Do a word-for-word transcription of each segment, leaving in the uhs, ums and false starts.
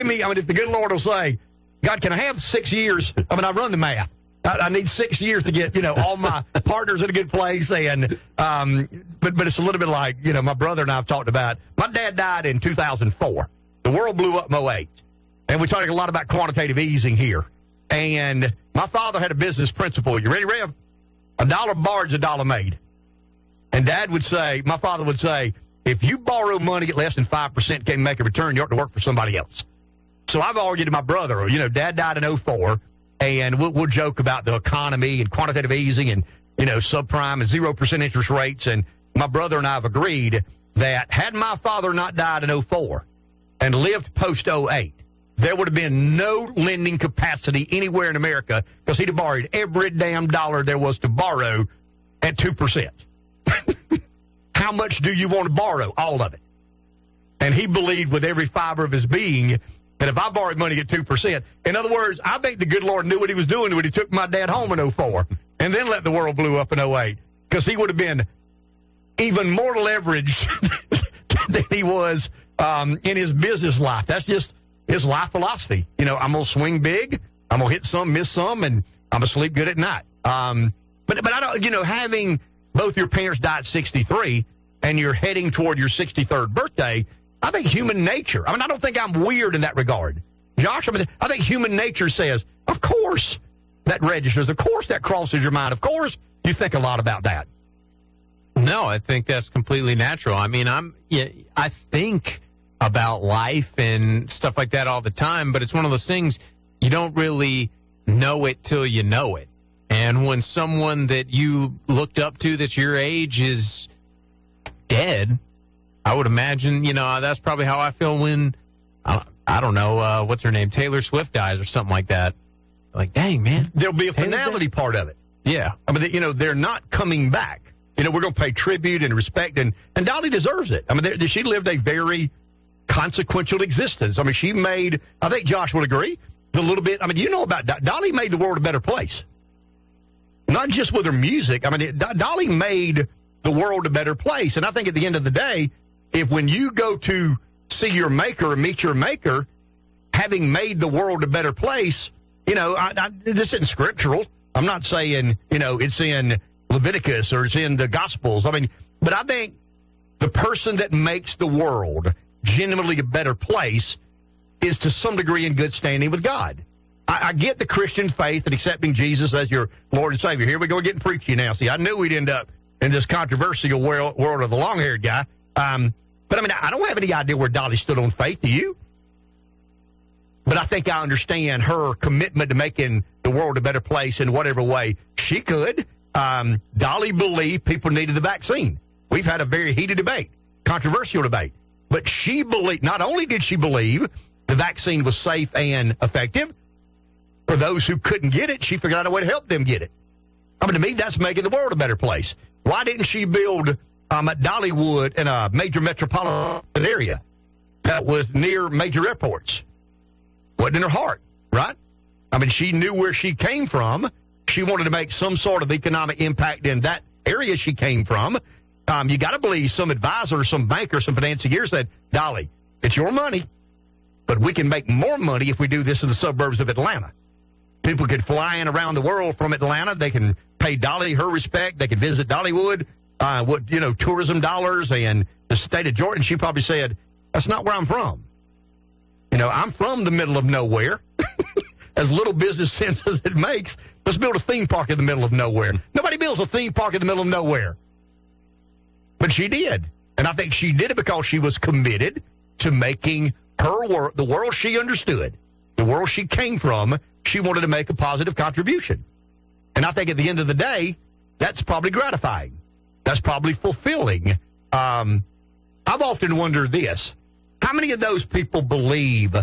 me, I mean, if the good Lord will say, God, can I have six years? I mean, I run the math. I, I need six years to get, you know, all my partners in a good place. And, um, but, but it's a little bit like, you know, my brother and I have talked about, my dad died in two thousand four. The world blew up in oh eight. And we talk a lot about quantitative easing here. And my father had a business principle. You ready, Rev? A dollar borrowed is a dollar made. And Dad would say, my father would say, if you borrow money at less than five percent, can't make a return, you ought to work for somebody else. So I've argued to my brother, you know, Dad died in oh four, and we'll, we'll joke about the economy and quantitative easing and, you know, subprime and zero percent interest rates. And my brother and I have agreed that had my father not died in oh four and lived post oh eight, there would have been no lending capacity anywhere in America because he'd have borrowed every damn dollar there was to borrow at two percent. How much do you want to borrow? All of it. And he believed with every fiber of his being that if I borrowed money at two percent, in other words, I think the good Lord knew what he was doing when he took my dad home in oh four and then let the world blow up in oh eight, because he would have been even more leveraged than he was um, in his business life. That's just his life philosophy. You know, I'm going to swing big, I'm going to hit some, miss some, and I'm going to sleep good at night. Um, but, but I don't, you know, having both your parents die at sixty-three and you're heading toward your sixty-third birthday, I think human nature, I mean, I don't think I'm weird in that regard. Josh, I mean, I think human nature says, of course that registers. Of course that crosses your mind. Of course you think a lot about that. No, I think that's completely natural. I mean, I'm, yeah, I think about life and stuff like that all the time, but it's one of those things you don't really know it till you know it. And when someone that you looked up to that's your age is dead, I would imagine, you know, that's probably how I feel when, I, I don't know, uh, what's her name, Taylor Swift dies or something like that. Like, dang, man. There'll be a Taylor's finality dead? part of it. Yeah. I mean, you know, they're not coming back. You know, we're going to pay tribute and respect, and, and Dolly deserves it. I mean, she lived a very consequential existence. I mean, she made, I think Josh would agree, the little bit, I mean, you know about, Dolly made the world a better place. Not just with her music. I mean, it, Dolly made the world a better place. And I think at the end of the day, if when you go to see your maker and meet your maker, having made the world a better place, you know, I, I, this isn't scriptural. I'm not saying, you know, it's in Leviticus or it's in the Gospels. I mean, but I think the person that makes the world genuinely a better place is to some degree in good standing with God. I, I get the Christian faith and accepting Jesus as your Lord and Savior. Here we go getting preachy now. See, I knew we'd end up in this controversial world, world of the long-haired guy. Um, but, I mean, I don't have any idea where Dolly stood on faith. Do you? But I think I understand her commitment to making the world a better place in whatever way she could. Um, Dolly believed people needed the vaccine. We've had a very heated debate, controversial debate. But she believed, not only did she believe the vaccine was safe and effective, for those who couldn't get it, she figured out a way to help them get it. I mean, to me, that's making the world a better place. Why didn't she build um, at Dollywood in a major metropolitan area that was near major airports? Wasn't in her heart, right? I mean, she knew where she came from. She wanted to make some sort of economic impact in that area she came from. Um, you got to believe some advisor, some banker, some financier said, Dolly, it's your money, but we can make more money if we do this in the suburbs of Atlanta. People could fly in around the world from Atlanta. They can pay Dolly her respect. They can visit Dollywood, uh, what, you know, tourism dollars and the state of Georgia. And she probably said, that's not where I'm from. You know, I'm from the middle of nowhere. As little business sense as it makes, let's build a theme park in the middle of nowhere. Nobody builds a theme park in the middle of nowhere. But she did. And I think she did it because she was committed to making her world, the world she understood, the world she came from, she wanted to make a positive contribution. And I think at the end of the day, that's probably gratifying. That's probably fulfilling. Um, I've often wondered this. How many of those people believe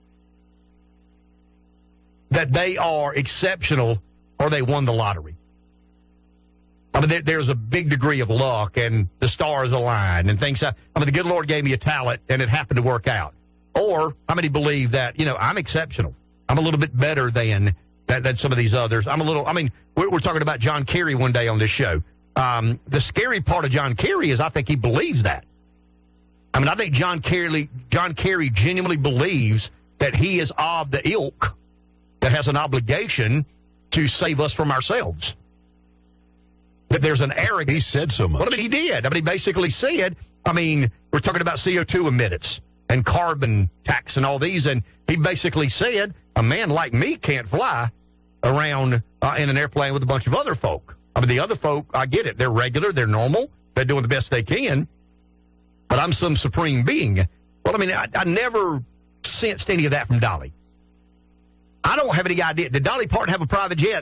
that they are exceptional or they won the lottery? I mean, there, there's a big degree of luck and the stars align and things. I mean, the good Lord gave me a talent and it happened to work out. Or how many believe that, you know, I'm exceptional? I'm a little bit better than, than, than some of these others. I'm a little, I mean, we're, we're talking about John Kerry one day on this show. Um, the scary part of John Kerry is I think he believes that. I mean, I think John Kerry, John Kerry genuinely believes that he is of the ilk that has an obligation to save us from ourselves. That there's an arrogance. He said so much. Well, I mean, he did. I mean, he basically said, I mean, we're talking about C O two emittance and carbon tax and all these, and he basically said, a man like me can't fly around uh, in an airplane with a bunch of other folk. I mean, the other folk, I get it. They're regular. They're normal. They're doing the best they can. But I'm some supreme being. Well, I mean, I, I never sensed any of that from Dolly. I don't have any idea. Did Dolly Parton have a private jet?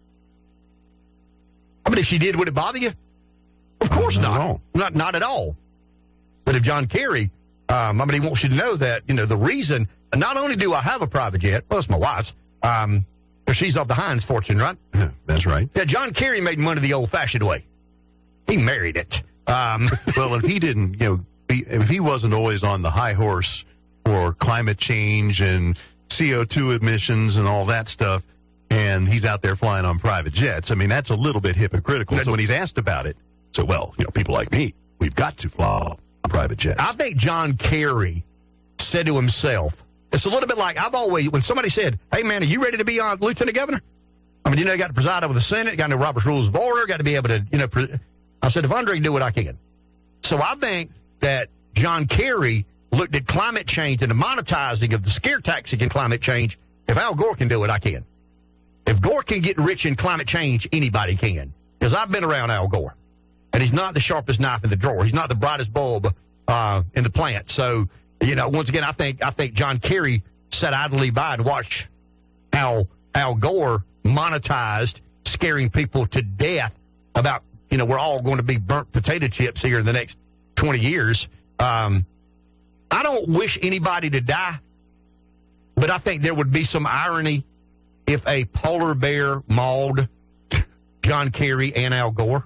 I mean, if she did, would it bother you? Of course not. Not, not, not at all. But if John Kerry, um, I mean, he wants you to know that, you know, the reason, not only do I have a private jet, well, it's my wife's, um, she's of the Heinz fortune, right? Yeah, that's right. Yeah, John Kerry made money the old-fashioned way. He married it. Um, well, if he didn't, you know, be, if he wasn't always on the high horse for climate change and C O two emissions and all that stuff, and he's out there flying on private jets, I mean, that's a little bit hypocritical. So when he's asked about it, so, well, you know, people like me, we've got to fly on private jets. I think John Kerry said to himself, it's a little bit like I've always, when somebody said, hey, man, are you ready to be on lieutenant governor? I mean, you know, you got to preside over the Senate, got to know Robert's Rules of Order, got to be able to, you know, pre- I said, if Andre can do it, I can. So I think that John Kerry looked at climate change and the monetizing of the scare tactic in climate change. If Al Gore can do it, I can. If Gore can get rich in climate change, anybody can. Because I've been around Al Gore. And he's not the sharpest knife in the drawer. He's not the brightest bulb uh, in the plant. So, you know, once again, I think I think John Kerry sat idly by and watched how Al Gore monetized scaring people to death about, you know, we're all going to be burnt potato chips here in the next twenty years. Um, I don't wish anybody to die, but I think there would be some irony if a polar bear mauled John Kerry and Al Gore.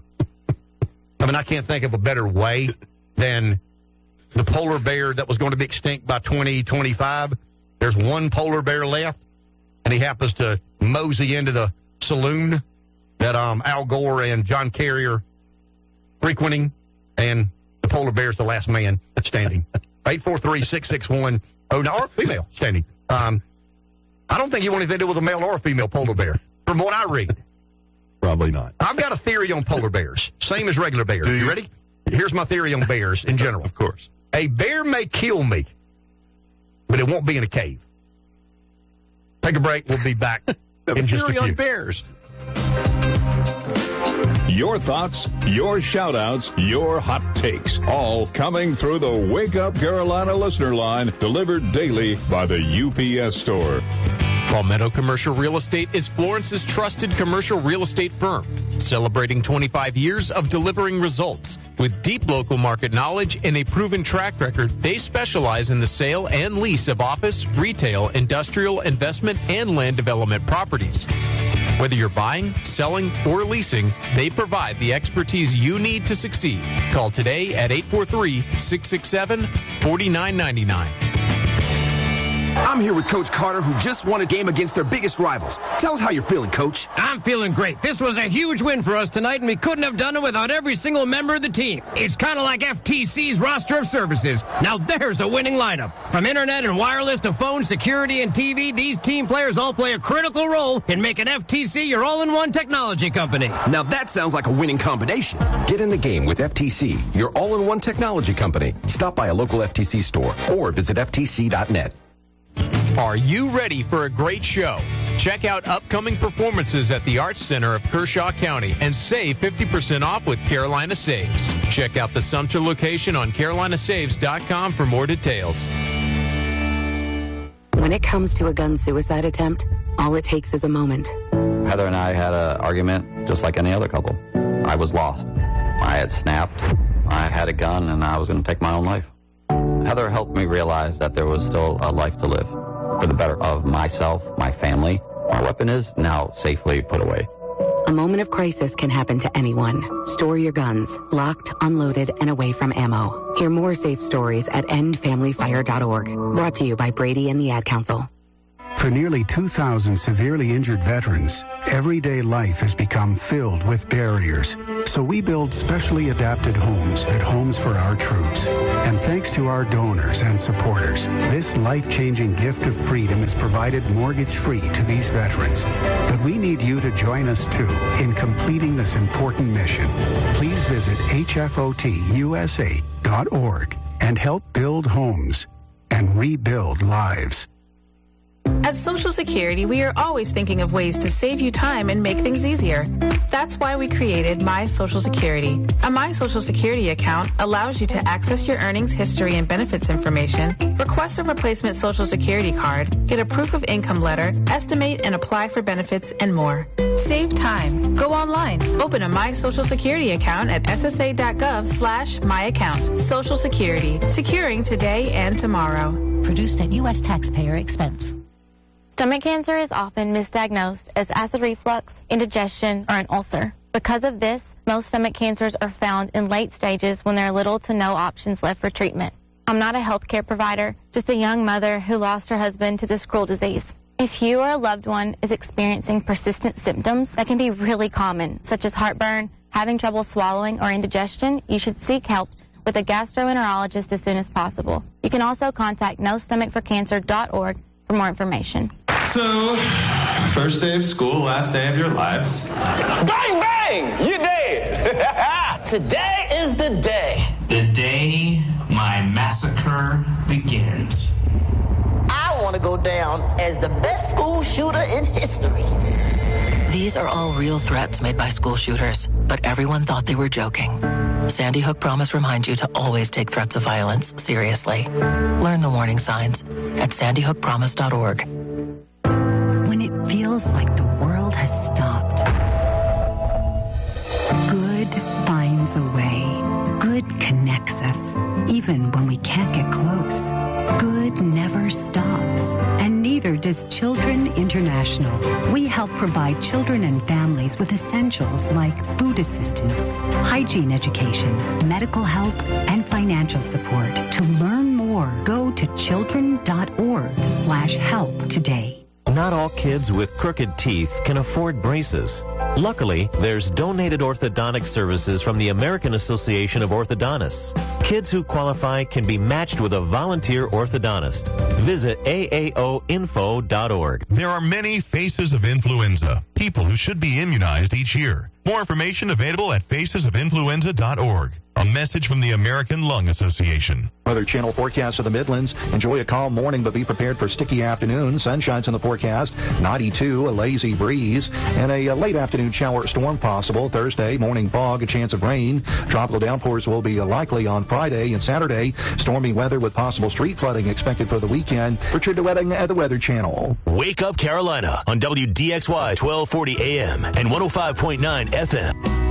I mean, I can't think of a better way than the polar bear that was going to be extinct by twenty twenty-five. There's one polar bear left, and he happens to mosey into the saloon that um, Al Gore and John Kerry are frequenting, and the polar bear is the last man that's standing. eight four three, six six one, oh, no, or female standing. Um, I don't think you want anything to do with a male or a female polar bear, from what I read. Probably not. I've got a theory on polar bears, same as regular bears. You? you ready? Here's my theory on bears in general. Of course. A bear may kill me, but it won't be in a cave. Take a break. We'll be back in just a few. On bears. Your thoughts, your shout-outs, your hot takes, all coming through the Wake Up Carolina listener line, delivered daily by the U P S store. Palmetto Commercial Real Estate is Florence's trusted commercial real estate firm, celebrating twenty-five years of delivering results. With deep local market knowledge and a proven track record, they specialize in the sale and lease of office, retail, industrial, investment, and land development properties. Whether you're buying, selling, or leasing, they provide the expertise you need to succeed. Call today at eight four three, six six seven, four nine nine nine. I'm here with Coach Carter, who just won a game against their biggest rivals. Tell us how you're feeling, Coach. I'm feeling great. This was a huge win for us tonight, and we couldn't have done it without every single member of the team. It's kind of like F T C's roster of services. Now there's a winning lineup. From internet and wireless to phone, security, and T V, these team players all play a critical role in making F T C your all-in-one technology company. Now that sounds like a winning combination. Get in the game with F T C, your all-in-one technology company. Stop by a local F T C store or visit F T C dot net. Are you ready for a great show? Check out upcoming performances at the Arts Center of Kershaw County and save fifty percent off with Carolina Saves. Check out the Sumter location on carolina saves dot com for more details. When it comes to a gun suicide attempt, all it takes is a moment. Heather and I had an argument just like any other couple. I was lost. I had snapped. I had a gun, and I was going to take my own life. Heather helped me realize that there was still a life to live for the better of myself, my family. My weapon is now safely put away. A moment of crisis can happen to anyone. Store your guns, locked, unloaded, and away from ammo. Hear more safe stories at end family fire dot org. Brought to you by Brady and the Ad Council. For nearly two thousand severely injured veterans, everyday life has become filled with barriers. So we build specially adapted homes at Homes for Our Troops. And thanks to our donors and supporters, this life-changing gift of freedom is provided mortgage-free to these veterans. But we need you to join us, too, in completing this important mission. Please visit H F O T U S A dot org and help build homes and rebuild lives. At Social Security, we are always thinking of ways to save you time and make things easier. That's why we created My Social Security. A My Social Security account allows you to access your earnings history and benefits information, request a replacement Social Security card, get a proof of income letter, estimate and apply for benefits, and more. Save time. Go online. Open a My Social Security account at S S A dot gov slash my account. Social Security. Securing today and tomorrow. Produced at U S taxpayer expense. Stomach cancer is often misdiagnosed as acid reflux, indigestion, or an ulcer. Because of this, most stomach cancers are found in late stages when there are little to no options left for treatment. I'm not a healthcare provider, just a young mother who lost her husband to this cruel disease. If you or a loved one is experiencing persistent symptoms that can be really common, such as heartburn, having trouble swallowing, or indigestion, you should seek help with a gastroenterologist as soon as possible. You can also contact no stomach for cancer dot org for more information. So, first day of school, last day of your lives. Bang, bang! You dead! Today is the day. The day my massacre begins. I want to go down as the best school shooter in history. These are all real threats made by school shooters, but everyone thought they were joking. Sandy Hook Promise reminds you to always take threats of violence seriously. Learn the warning signs at sandy hook promise dot org. When it feels like the world has stopped, good finds a way. Good connects us, even when we can't get close. Good never stops, and neither does Children International. We help provide children and families with essentials like food assistance, hygiene education, medical help, and financial support. To learn more, go to children dot org slash help today. Not all kids with crooked teeth can afford braces. Luckily, there's donated orthodontic services from the American Association of Orthodontists. Kids who qualify can be matched with a volunteer orthodontist. Visit A A O info dot org. There are many faces of influenza, people who should be immunized each year. More information available at faces of influenza dot org. A message from the American Lung Association. Weather Channel forecast of the Midlands. Enjoy a calm morning, but be prepared for sticky afternoon. Sunshine's in the forecast. ninety-two, a lazy breeze, and a, a late afternoon shower storm possible. Thursday, morning fog, a chance of rain. Tropical downpours will be likely on Friday and Saturday. Stormy weather with possible street flooding expected for the weekend. Richard DeWetting at the Weather Channel. Wake Up Carolina on W D X Y twelve forty A M and one oh five point nine F M.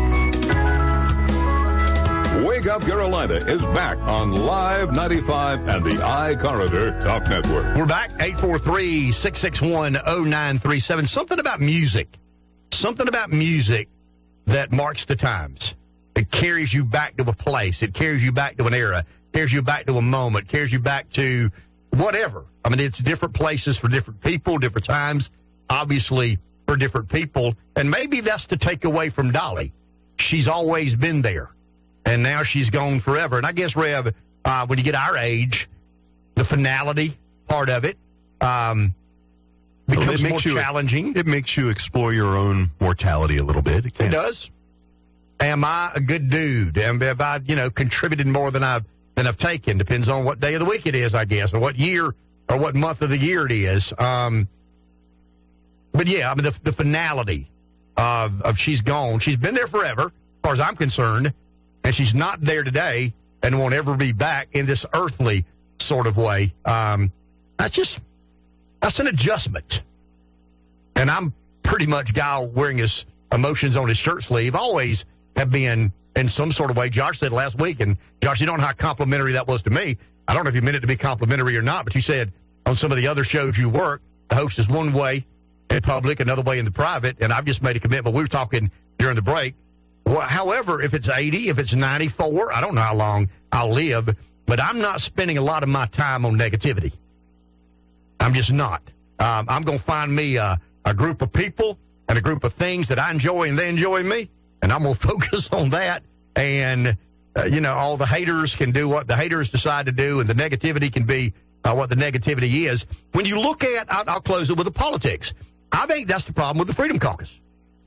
Wake Up Carolina is back on Live ninety-five and the iCorridor Talk Network. We're back, eight four three, six six one, oh nine three seven. Something about music. Something about music that marks the times. It carries you back to a place. It carries you back to an era. Carries you back to a moment. Carries you back to whatever. I mean, it's different places for different people, different times, obviously for different people. And maybe that's the takeaway from Dolly. She's always been there. And now she's gone forever. And I guess, Rev, uh, when you get our age, the finality part of it um, becomes it more you, challenging. It makes you explore your own mortality a little bit. It, it does. Am I a good dude? Am, have I, you know, contributed more than I've than I've taken? Depends on what day of the week it is, I guess, or what year or what month of the year it is. Um, but yeah, I mean, the, the finality of, of she's gone. She's been there forever, as far as I'm concerned. And she's not there today and won't ever be back in this earthly sort of way. Um, that's just, that's an adjustment. And I'm pretty much a guy wearing his emotions on his shirt sleeve. Always have been in some sort of way. Josh said last week, and Josh, you don't know how complimentary that was to me. I don't know if you meant it to be complimentary or not, but you said on some of the other shows you work, the host is one way in public, another way in the private, and I've just made a commitment. We were talking during the break. Well, however, if it's eighty, if it's ninety-four, I don't know how long I'll live, but I'm not spending a lot of my time on negativity. I'm just not. Um, I'm going to find me a, a group of people and a group of things that I enjoy and they enjoy me, and I'm going to focus on that. And, uh, you know, all the haters can do what the haters decide to do, and the negativity can be uh, what the negativity is. When you look at, I'll, I'll close it with the politics. I think that's the problem with the Freedom Caucus.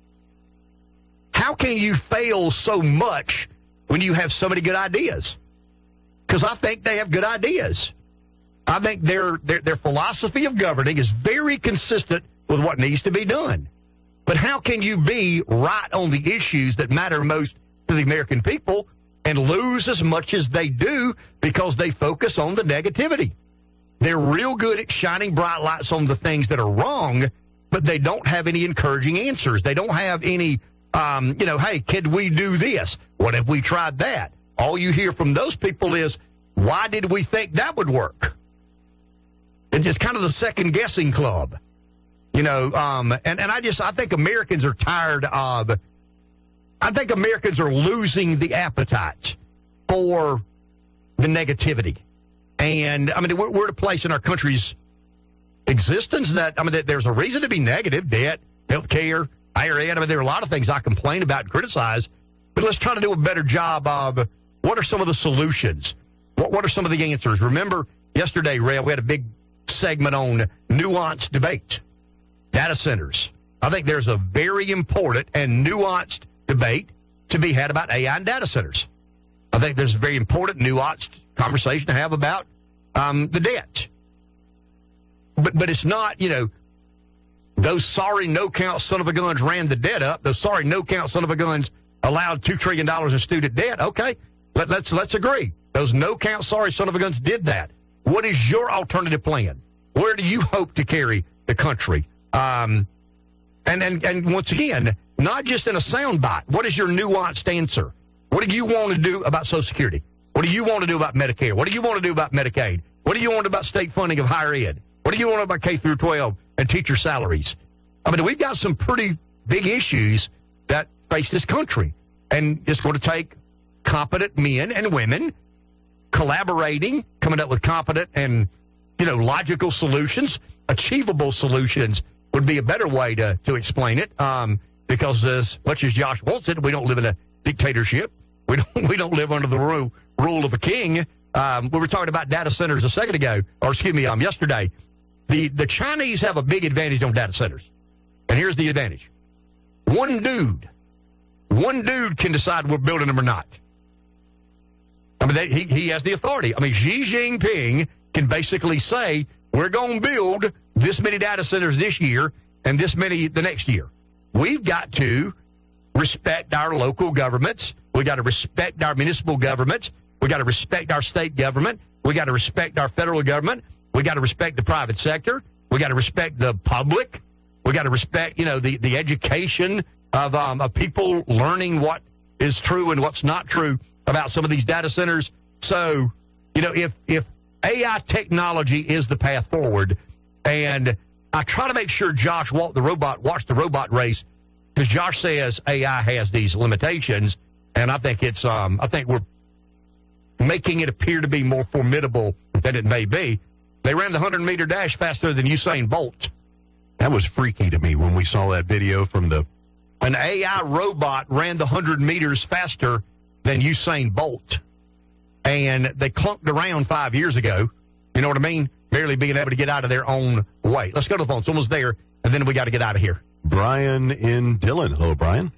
How can you fail so much when you have so many good ideas? Because I think they have good ideas. I think their, their their philosophy of governing is very consistent with what needs to be done. But how can you be right on the issues that matter most to the American people and lose as much as they do because they focus on the negativity? They're real good at shining bright lights on the things that are wrong, but they don't have any encouraging answers. They don't have any, um, you know, hey, could we do this? What if we tried that? All you hear from those people is, why did we think that would work? It's just kind of the second-guessing club. You know, um, and, and I just, I think Americans are tired of, I think Americans are losing the appetite for the negativity. And, I mean, we're, we're at a place in our country's existence that, I mean, that there's a reason to be negative. Debt, health care, higher ed. I mean, there are a lot of things I complain about and criticize. But let's try to do a better job of what are some of the solutions? What, what are some of the answers? Remember, yesterday, Ray, we had a big segment on nuanced debate, data centers. I think there's a very important and nuanced debate to be had about A I and data centers. I think there's a very important, nuanced conversation to have about um, the debt. But but it's not, you know, those sorry no-count son of a guns ran the debt up. Those sorry no-count son of a guns allowed two trillion dollars in student debt. Okay, but let's let's agree. Those no-count sorry son of a guns did that. What is your alternative plan? Where do you hope to carry the country? Um, and, and, and once again, not just in a soundbite. What is your nuanced answer? What do you want to do about Social Security? What do you want to do about Medicare? What do you want to do about Medicaid? What do you want about state funding of higher ed? What do you want about K through twelve and teacher salaries? I mean, we've got some pretty big issues that face this country. And it's going to take competent men and women collaborating, coming up with competent and, you know, logical solutions. Achievable solutions would be a better way to, to explain it. Um, because as much as Josh wants it, we don't live in a dictatorship. We don't we don't live under the rule, rule of a king. Um, we were talking about data centers a second ago, or excuse me, um, yesterday. The, the Chinese have a big advantage on data centers. And here's the advantage. One dude, one dude can decide we're building them or not. I mean, they, he, he has the authority. I mean, Xi Jinping can basically say, we're going to build this many data centers this year and this many the next year. We've got to respect our local governments. We got to respect our municipal governments. We got to respect our state government. We got to respect our federal government. We got to respect the private sector. We got to respect the public. We got to respect, you know, the, the education of, um, of people learning what is true and what's not true about some of these data centers. So, you know, if if A I technology is the path forward, and I try to make sure Josh walked the robot, watched the robot race, because Josh says A I has these limitations, and I think it's um I think we're making it appear to be more formidable than it may be. They ran the hundred meter dash faster than Usain Bolt. That was freaky to me when we saw that video from the. An A I robot ran the hundred meters faster than Usain Bolt. And they clunked around five years ago. You know what I mean? Barely being able to get out of their own way. Let's go to the phone. It's almost there, and then we got to get out of here. Brian in Dillon. Hello, Brian.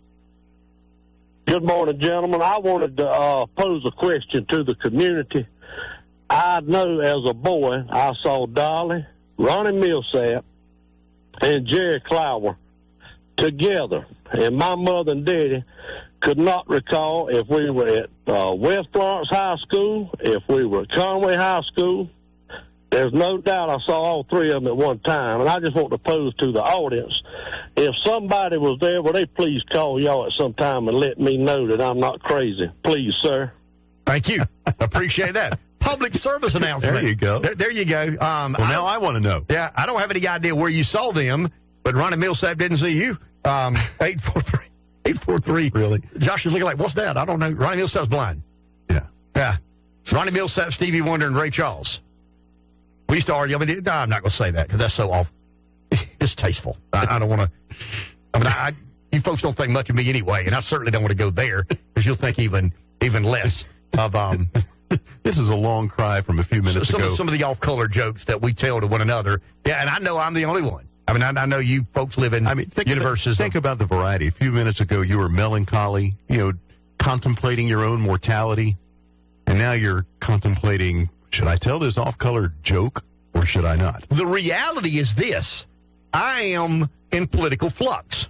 Good morning, gentlemen. I wanted to uh, pose a question to the community. I know as a boy, I saw Dolly, Ronnie Millsap, and Jerry Clower together. And my mother and daddy could not recall if we were at uh, West Florence High School, if we were at Conway High School. There's no doubt I saw all three of them at one time. And I just want to pose to the audience, if somebody was there, will they please call y'all at some time and let me know that I'm not crazy? Please, sir. Thank you. Appreciate that. Public service announcement. There you go. There, there you go. Um, well, now I want to know. Yeah, I don't have any idea where you saw them, but Ronnie Millsap didn't see you. Um, eight four three. eight four three. Really? Josh is looking like, what's that? I don't know. Ronnie Millsap's blind. Yeah. Yeah. Ronnie Millsap, Stevie Wonder, and Ray Charles. We used to argue. I mean, no, I'm not going to say that because that's so awful. distasteful. I, I don't want to. I mean, I, you folks don't think much of me anyway, and I certainly don't want to go there because you'll think even even less of. Um, this is a long cry from a few minutes some ago. Of, some of the off-color jokes that we tell to one another. Yeah, and I know I'm the only one. I mean, I, I know you folks live in I mean, think universes. About, think about the variety. A few minutes ago, you were melancholy, you know, contemplating your own mortality, and now you're contemplating, should I tell this off-color joke or should I not? The reality is this. I am in political flux.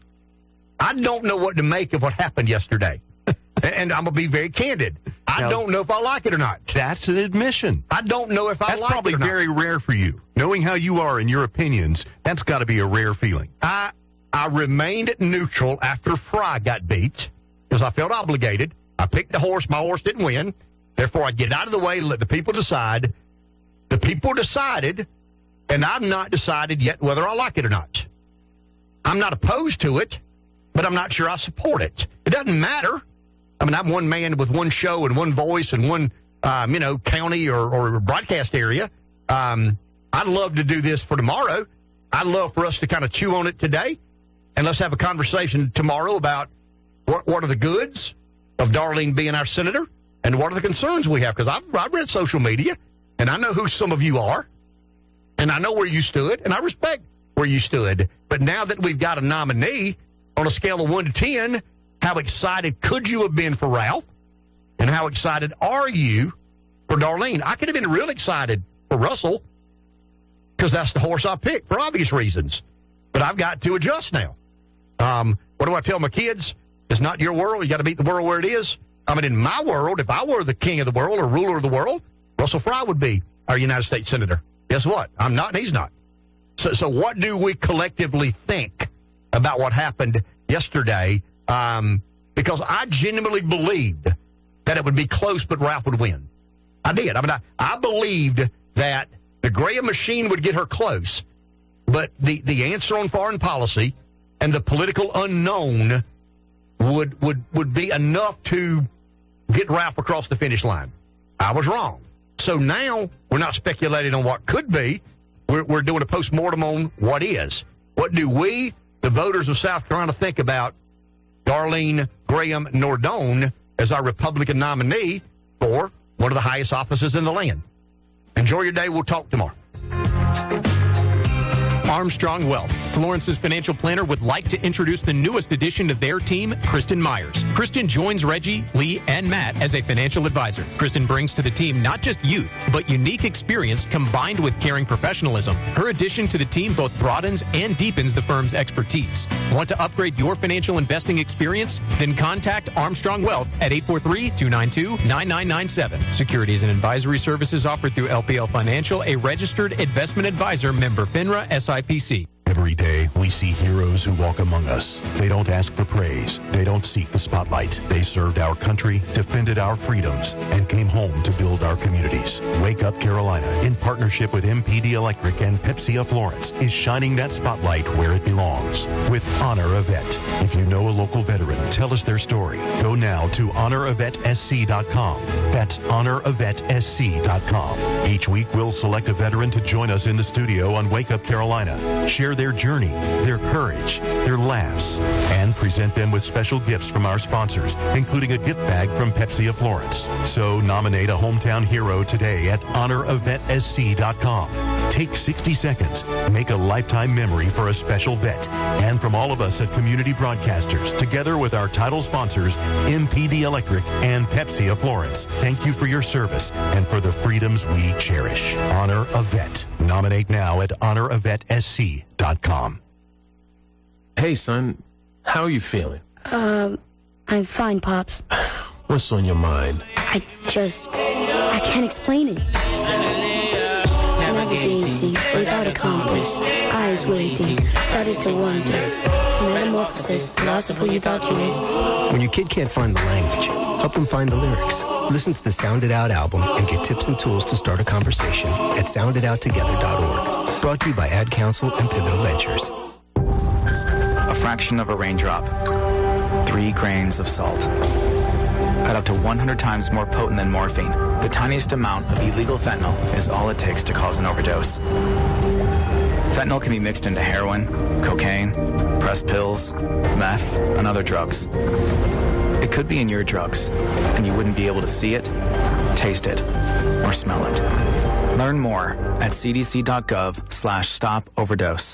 I don't know what to make of what happened yesterday. And I'm going to be very candid. I now, don't know if I like it or not. That's an admission. I don't know if I that's like it or not. That's probably very rare for you. Knowing how you are and your opinions, that's got to be a rare feeling. I I remained neutral after Fry got beat because I felt obligated. I picked the horse. My horse didn't win. Therefore, I get out of the way and let the people decide. The people decided, and I've not decided yet whether I like it or not. I'm not opposed to it, but I'm not sure I support it. It doesn't matter. I mean, I'm one man with one show and one voice and one, um, you know, county or, or broadcast area. Um, I'd love to do this for tomorrow. I'd love for us to kind of chew on it today, and let's have a conversation tomorrow about what, what are the goods of Darlene being our senator and what are the concerns we have, because I've, I've read social media, and I know who some of you are, and I know where you stood, and I respect where you stood. But now that we've got a nominee on a scale of one to ten, how excited could you have been for Ralph? And how excited are you for Darlene? I could have been real excited for Russell because that's the horse I picked for obvious reasons. But I've got to adjust now. Um, what do I tell my kids? It's not your world. You got to meet the world where it is. I mean, in my world, if I were the king of the world or ruler of the world, Russell Fry would be our United States Senator. Guess what? I'm not, and he's not. So, so what do we collectively think about what happened yesterday? Um, because I genuinely believed that it would be close, but Ralph would win. I did. I mean, I, I believed that the Graham machine would get her close, but the, the answer on foreign policy and the political unknown would, would, would be enough to get Ralph across the finish line. I was wrong. So now we're not speculating on what could be. We're, we're doing a postmortem on what is. What do we, the voters of South Carolina, think about Darlene Graham Nordone as our Republican nominee for one of the highest offices in the land? Enjoy your day. We'll talk tomorrow. Armstrong Wealth, Florence's financial planner, would like to introduce the newest addition to their team, Kristen Myers. Kristen joins Reggie, Lee, and Matt as a financial advisor. Kristen brings to the team not just youth, but unique experience combined with caring professionalism. Her addition to the team both broadens and deepens the firm's expertise. Want to upgrade your financial investing experience? Then contact Armstrong Wealth at eight four three, two nine two, nine nine nine seven. Securities and advisory services offered through L P L Financial, a registered investment advisor, member FINRA S I P C. Every day, we see heroes who walk among us. They don't ask for praise. They don't seek the spotlight. They served our country, defended our freedoms, and came home to build our communities. Wake Up Carolina, in partnership with M P D Electric and Pepsi of Florence, is shining that spotlight where it belongs with Honor a Vet. If you know a local veteran, tell us their story. Go now to honor a vet s c dot com. That's honor a vet s c dot com. Each week, we'll select a veteran to join us in the studio on Wake Up Carolina. Share their journey, their courage, their laughs, and present them with special gifts from our sponsors, including a gift bag from Pepsi of Florence. So nominate a hometown hero today at honor a vet s c dot com. Take sixty seconds, make a lifetime memory for a special vet. And from all of us at Community Broadcasters, together with our title sponsors, M P D Electric and Pepsi of Florence, thank you for your service and for the freedoms we cherish. Honor a Vet. Nominate now at honor a vet s c dot com. Hey, son, how are you feeling? Um, I'm fine, Pops. What's on your mind? I just, I can't explain it. Navigating without a compass, eyes waiting, started to wonder. Metamorphosis, loss of who you thought you was. When your kid can't find the language, help them find the lyrics. Listen to the Sound It Out album and get tips and tools to start a conversation at sound it out together dot org. Brought to you by Ad Council and Pivotal Ventures. A fraction of a raindrop. Three grains of salt. At up to one hundred times more potent than morphine, the tiniest amount of illegal fentanyl is all it takes to cause an overdose. Fentanyl can be mixed into heroin, cocaine, pressed pills, meth, and other drugs. It could be in your drugs, and you wouldn't be able to see it, taste it, or smell it. Learn more at cdc.gov slash stop overdose.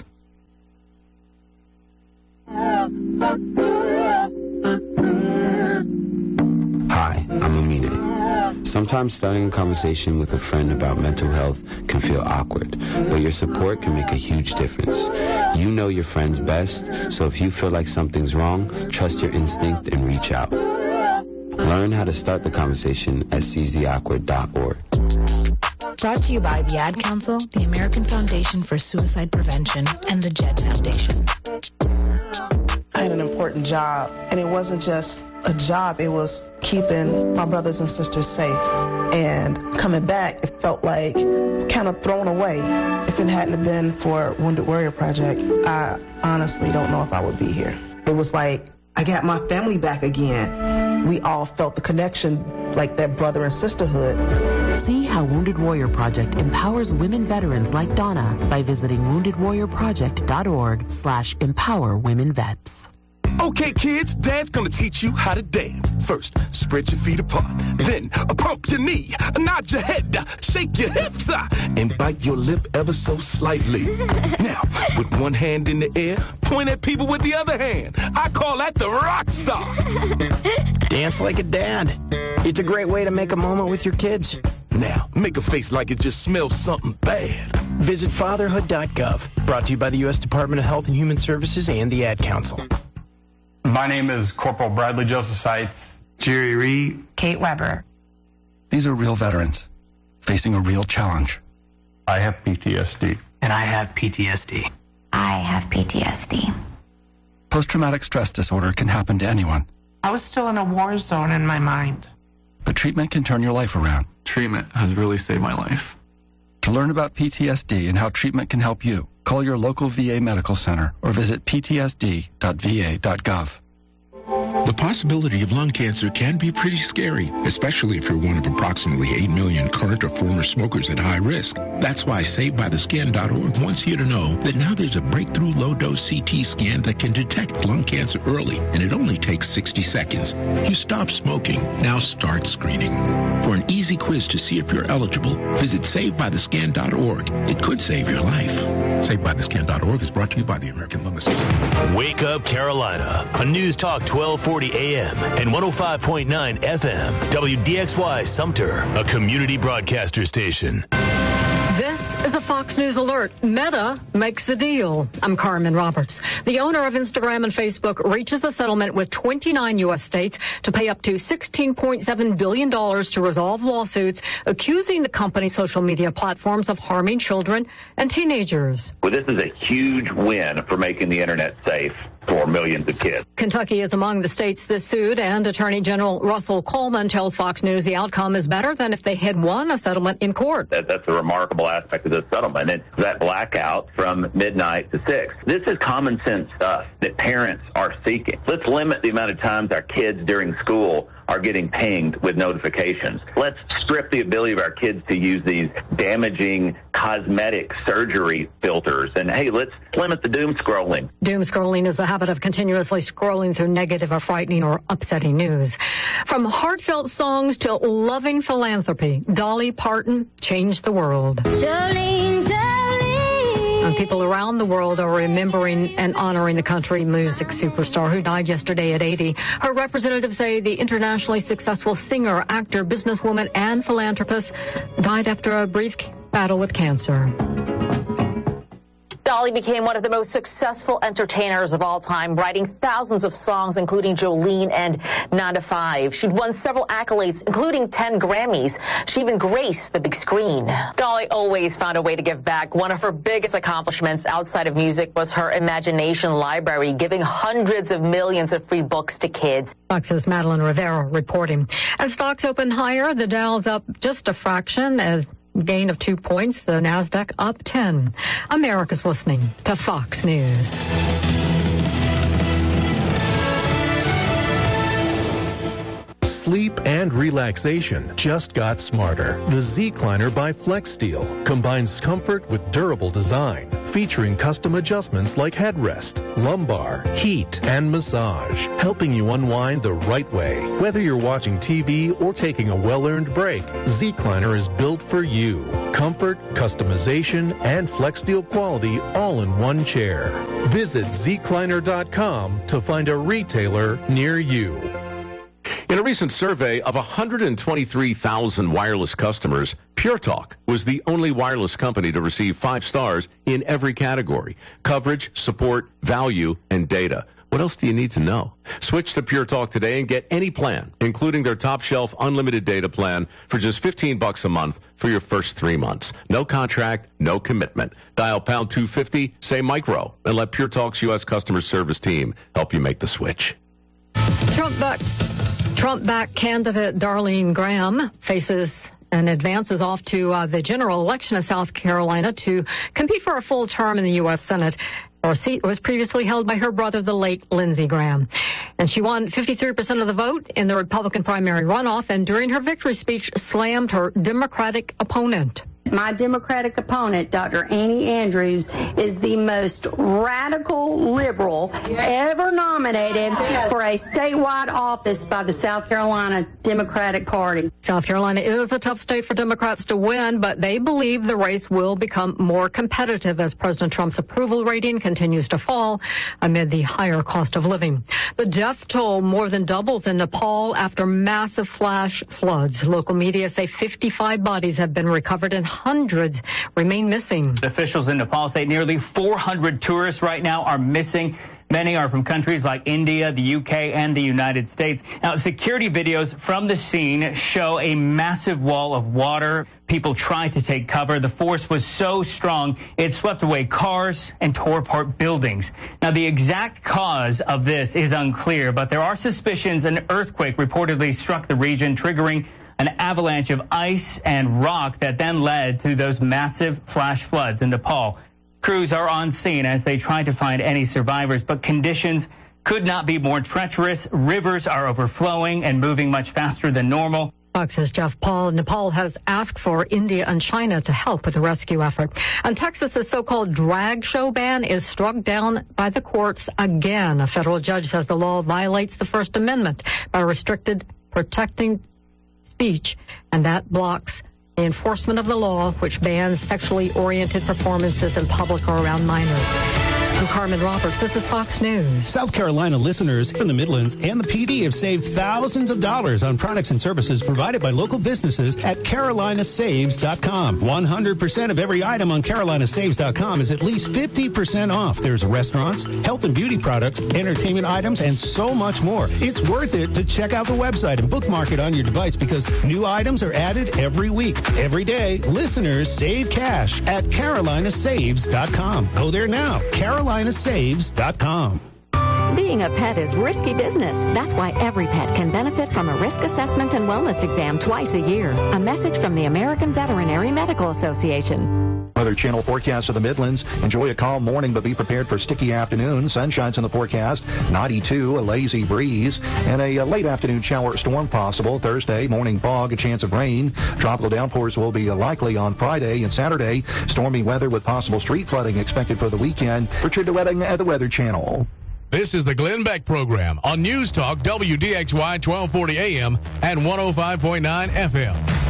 Hi, I'm Amine. Sometimes starting a conversation with a friend about mental health can feel awkward, but your support can make a huge difference. You know your friends best, so if you feel like something's wrong, trust your instinct and reach out. Learn how to start the conversation at seize the awkward dot org. Brought to you by the Ad Council, the American Foundation for Suicide Prevention, and the Jed Foundation. I had an important job, and it wasn't just a job, it was keeping my brothers and sisters safe. And coming back, it felt like kind of thrown away. If it hadn't been for Wounded Warrior Project, I honestly don't know if I would be here. It was like, I got my family back again. We all felt the connection, like that brother and sisterhood. See how Wounded Warrior Project empowers women veterans like Donna by visiting wounded warrior project dot org slash empower women vets. Okay, kids, Dad's gonna teach you how to dance. First, spread your feet apart. Then, uh, pump your knee, uh, nod your head, uh, shake your hips, uh, and bite your lip ever so slightly. Now, with one hand in the air, point at people with the other hand. I call that the rock star. Dance like a dad. It's a great way to make a moment with your kids. Now, make a face like it just smells something bad. Visit fatherhood dot gov. Brought to you by the U S Department of Health and Human Services and the Ad Council. My name is Corporal Bradley Joseph Seitz. Jerry Reed. Kate Weber. These are real veterans facing a real challenge. I have P T S D. And I have P T S D. I have P T S D. Post-traumatic stress disorder can happen to anyone. I was still in a war zone in my mind. But treatment can turn your life around. Treatment has really saved my life. To learn about P T S D and how treatment can help you, call your local V A medical center or visit p t s d dot v a dot gov. The possibility of lung cancer can be pretty scary, especially if you're one of approximately eight million current or former smokers at high risk. That's why Saved By The Skin dot org wants you to know that now there's a breakthrough low-dose C T scan that can detect lung cancer early, and it only takes sixty seconds. You stop smoking, now start screening. For an easy quiz to see if you're eligible, visit Saved By The Skin dot org. It could save your life. Saved By The Skin dot org is brought to you by the American Lung Association. Wake Up Carolina on News Talk twelve forty A M and one oh five point nine F M. W D X Y Sumter, a community broadcaster station. This is a Fox News alert. Meta makes a deal. I'm Carmen Roberts. The owner of Instagram and Facebook reaches a settlement with twenty-nine U S states to pay up to sixteen point seven billion dollars to resolve lawsuits accusing the company's social media platforms of harming children and teenagers. Well, this is a huge win for making the internet safe for millions of kids. Kentucky is among the states this sued, and Attorney General Russell Coleman tells Fox News the outcome is better than if they had won a settlement in court. That, that's a remarkable aspect of this settlement, and that blackout from midnight to six. This is common sense stuff that parents are seeking. Let's limit the amount of times our kids during school are getting pinged with notifications. Let's strip the ability of our kids to use these damaging cosmetic surgery filters. And hey, let's limit the doom scrolling. Doom scrolling is the habit of continuously scrolling through negative or frightening or upsetting news. From heartfelt songs to loving philanthropy, Dolly Parton changed the world. Jolene, Jolene. And people around the world are remembering and honoring the country music superstar who died yesterday at eighty. Her representatives say the internationally successful singer, actor, businesswoman, and philanthropist died after a brief battle with cancer. Dolly became one of the most successful entertainers of all time, writing thousands of songs, including Jolene and nine to five. She'd won several accolades, including ten Grammys. She even graced the big screen. Dolly always found a way to give back. One of her biggest accomplishments outside of music was her Imagination Library, giving hundreds of millions of free books to kids. Fox's Madeline Rivera reporting. As stocks open higher, the Dow's up just a fraction as gain of two points, the NASDAQ up ten. America's listening to Fox News. Sleep and relaxation just got smarter. The Z-Cliner by FlexSteel combines comfort with durable design, featuring custom adjustments like headrest, lumbar, heat, and massage, helping you unwind the right way. Whether you're watching T V or taking a well-earned break, Z-Cliner is built for you. Comfort, customization, and FlexSteel quality all in one chair. Visit Z Cliner dot com to find a retailer near you. In a recent survey of one hundred twenty-three thousand wireless customers, Pure Talk was the only wireless company to receive five stars in every category: coverage, support, value, and data. What else do you need to know? Switch to Pure Talk today and get any plan, including their top shelf unlimited data plan, for just fifteen bucks a month for your first three months. No contract, no commitment. Dial pound two fifty, say micro, and let Pure Talk's U S customer service team help you make the switch. Trump back, Trump-backed candidate Darlene Graham faces and advances off to uh, the general election of South Carolina to compete for a full term in the U S Senate. Her seat was previously held by her brother, the late Lindsey Graham. And she won fifty-three percent of the vote in the Republican primary runoff, and during her victory speech, slammed her Democratic opponent. My Democratic opponent, Doctor Annie Andrews, is the most radical liberal ever nominated for a statewide office by the South Carolina Democratic Party. South Carolina is a tough state for Democrats to win, but they believe the race will become more competitive as President Trump's approval rating continues to fall amid the higher cost of living. The death toll more than doubles in Nepal after massive flash floods. Local media say fifty-five bodies have been recovered and hundreds remain missing. Officials in Nepal say nearly four hundred tourists right now are missing. Many are from countries like India, the U K, and the United States. Now, security videos from the scene show a massive wall of water. People tried to take cover. The force was so strong, it swept away cars and tore apart buildings. Now, the exact cause of this is unclear, but there are suspicions an earthquake reportedly struck the region, triggering an avalanche of ice and rock that then led to those massive flash floods in Nepal. Crews are on scene as they try to find any survivors, but conditions could not be more treacherous. Rivers are overflowing and moving much faster than normal. Fox says Jeff Paul. Nepal has asked for India and China to help with the rescue effort. And Texas's so-called drag show ban is struck down by the courts again. A federal judge says the law violates the First Amendment by restricted protecting speech, and that blocks the enforcement of the law, which bans sexually oriented performances in public or around minors. I'm Carmen Roberts. This is Fox News. South Carolina listeners from the Midlands and the P D have saved thousands of dollars on products and services provided by local businesses at Carolina Saves dot com. one hundred percent of every item on Carolina Saves dot com is at least fifty percent off. There's restaurants, health and beauty products, entertainment items, and so much more. It's worth it to check out the website and bookmark it on your device because new items are added every week. Every day, listeners save cash at Carolina Saves dot com. Go there now. Carolina Saves dot com. Being a pet is risky business. That's why every pet can benefit from a risk assessment and wellness exam twice a year. A message from the American Veterinary Medical Association. Weather Channel forecast of the Midlands. Enjoy a calm morning, but be prepared for sticky afternoon. Sunshine's in the forecast. ninety-two, a lazy breeze, and a, a late afternoon shower or storm possible. Thursday, morning fog, a chance of rain. Tropical downpours will be likely on Friday and Saturday. Stormy weather with possible street flooding expected for the weekend. Richard DeWetting at the Weather Channel. This is the Glenn Beck Program on News Talk W D X Y twelve forty A M and one oh five point nine F M.